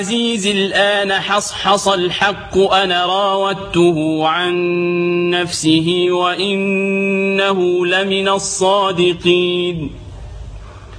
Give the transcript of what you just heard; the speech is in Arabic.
عزيز الآن حصحص الحق أنا راودته عن نفسه وإنه لمن الصادقين